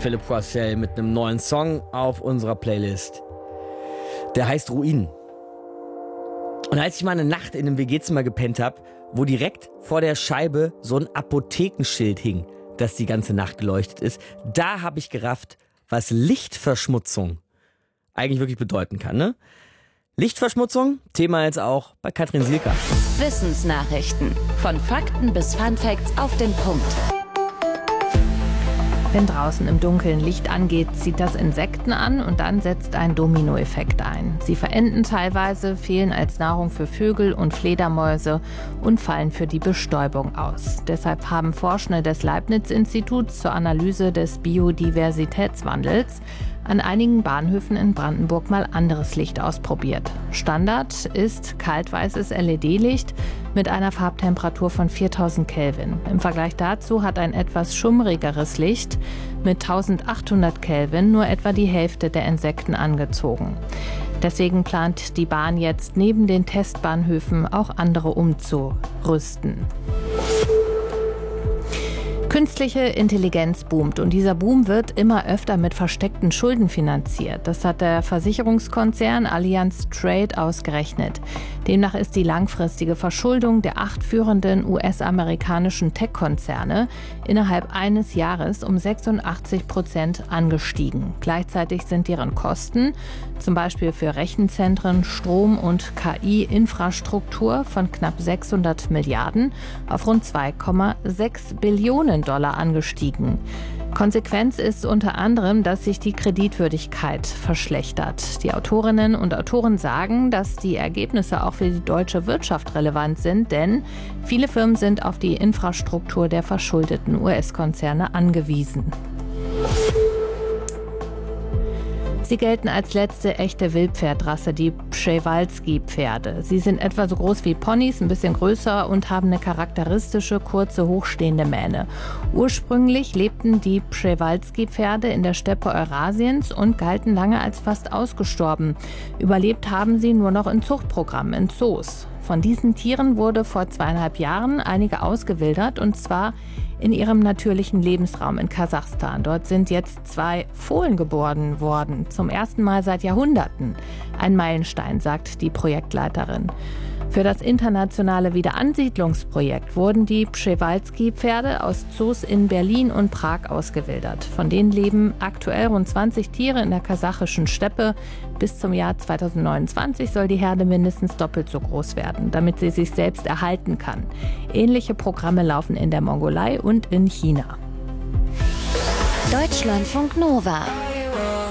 Philipp Poissel mit einem neuen Song auf unserer Playlist. Der heißt Ruinen. Und als ich mal eine Nacht in einem WG-Zimmer gepennt habe, wo direkt vor der Scheibe so ein Apothekenschild hing, das die ganze Nacht geleuchtet ist, da habe ich gerafft, was Lichtverschmutzung eigentlich wirklich bedeuten kann, ne? Lichtverschmutzung, Thema jetzt auch bei Katrin Sielka. Wissensnachrichten. Von Fakten bis Funfacts auf den Punkt. Wenn draußen im Dunkeln Licht angeht, zieht das Insekten an und dann setzt ein Dominoeffekt ein. Sie verenden teilweise, fehlen als Nahrung für Vögel und Fledermäuse und fallen für die Bestäubung aus. Deshalb haben Forschende des Leibniz-Instituts zur Analyse des Biodiversitätswandels an einigen Bahnhöfen in Brandenburg mal anderes Licht ausprobiert. Standard ist kaltweißes LED-Licht mit einer Farbtemperatur von 4000 Kelvin. Im Vergleich dazu hat ein etwas schummrigeres Licht mit 1800 Kelvin nur etwa die Hälfte der Insekten angezogen. Deswegen plant die Bahn jetzt neben den Testbahnhöfen auch andere umzurüsten. Künstliche Intelligenz boomt und dieser Boom wird immer öfter mit versteckten Schulden finanziert. Das hat der Versicherungskonzern Allianz Trade ausgerechnet. Demnach ist die langfristige Verschuldung der 8 führenden US-amerikanischen Tech-Konzerne innerhalb eines Jahres um 86% angestiegen. Gleichzeitig sind deren Kosten, zum Beispiel für Rechenzentren, Strom- und KI-Infrastruktur, von knapp 600 Milliarden auf rund 2,6 Billionen Dollar angestiegen. Konsequenz ist unter anderem, dass sich die Kreditwürdigkeit verschlechtert. Die Autorinnen und Autoren sagen, dass die Ergebnisse auch für die deutsche Wirtschaft relevant sind, denn viele Firmen sind auf die Infrastruktur der verschuldeten US-Konzerne angewiesen. Sie gelten als letzte echte Wildpferdrasse, die Przewalski-Pferde. Sie sind etwa so groß wie Ponys, ein bisschen größer und haben eine charakteristische, kurze, hochstehende Mähne. Ursprünglich lebten die Przewalski-Pferde in der Steppe Eurasiens und galten lange als fast ausgestorben. Überlebt haben sie nur noch in Zuchtprogrammen, in Zoos. Von diesen Tieren wurde vor 2,5 Jahren einige ausgewildert, und zwar in ihrem natürlichen Lebensraum in Kasachstan. Dort sind jetzt 2 Fohlen geboren worden, zum ersten Mal seit Jahrhunderten. Ein Meilenstein, sagt die Projektleiterin. Für das internationale Wiederansiedlungsprojekt wurden die Przewalski-Pferde aus Zoos in Berlin und Prag ausgewildert. Von denen leben aktuell rund 20 Tiere in der kasachischen Steppe. Bis zum Jahr 2029 soll die Herde mindestens doppelt so groß werden, damit sie sich selbst erhalten kann. Ähnliche Programme laufen in der Mongolei und in China. Deutschlandfunk Nova.